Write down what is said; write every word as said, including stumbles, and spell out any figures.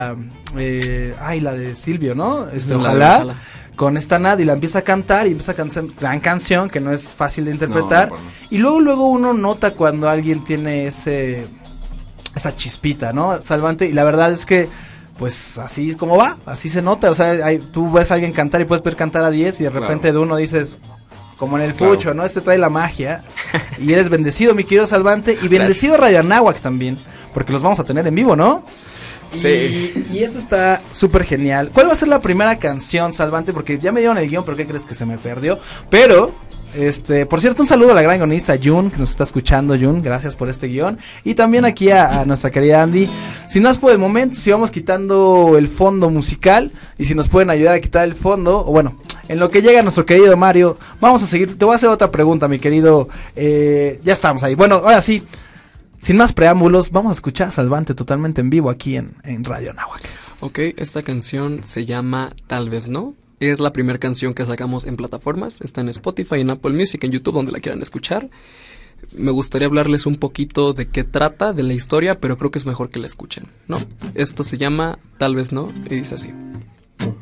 eh, ay, la de Silvio, ¿no? Este, La de ojalá, Ojalá. con esta Nad, y la empieza a cantar y empieza a cantar gran canción que no es fácil de interpretar. No, no, no. Y luego luego uno nota cuando alguien tiene ese esa chispita, ¿no? Salvante, y la verdad es que pues así es como va, así se nota, o sea, hay, tú ves a alguien cantar y puedes ver cantar a diez y de repente Claro. de uno dices, como en el Claro. fucho, ¿no? Este trae la magia y eres bendecido, mi querido Salvante, y bendecido Radio Anáhuac también, porque los vamos a tener en vivo, ¿no? Y, Sí. y eso está súper genial. ¿Cuál va a ser la primera canción, Salvante? Porque ya me dieron el guión, pero ¿qué crees que se me perdió? Pero, este, por cierto, un saludo a la gran guionista Jun, que nos está escuchando, Jun, gracias por este guión. Y también aquí a, a nuestra querida Andy. Si no es por el momento, si vamos quitando el fondo musical, y si nos pueden ayudar a quitar el fondo, o bueno, en lo que llega nuestro querido Mario, vamos a seguir. Te voy a hacer otra pregunta, mi querido, eh, ya estamos ahí. Bueno, ahora sí, sin más preámbulos, vamos a escuchar a Salvante totalmente en vivo aquí en, en Radio Anáhuac. Ok, esta canción se llama Tal vez no. Es la primera canción que sacamos en plataformas. Está en Spotify, en Apple Music, en YouTube, donde la quieran escuchar. Me gustaría hablarles un poquito de qué trata, de la historia, pero creo que es mejor que la escuchen, ¿no? Esto se llama Tal vez no y dice así.